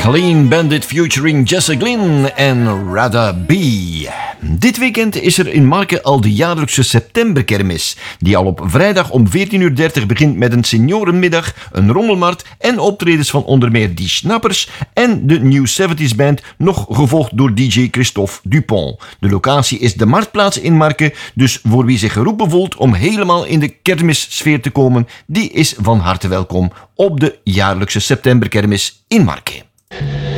Clean Bandit featuring Jesse Glynn en Rather Be. Dit weekend is er in Marken al de jaarlijkse septemberkermis, die al op vrijdag om 14:30 begint met een seniorenmiddag, een rommelmarkt en optredens van onder meer Die Schnappers en de New 70s Band, nog gevolgd door DJ Christophe Dupont. De locatie is de Marktplaats in Marken, dus voor wie zich geroepen voelt om helemaal in de kermissfeer te komen, die is van harte welkom op de jaarlijkse septemberkermis in Marken.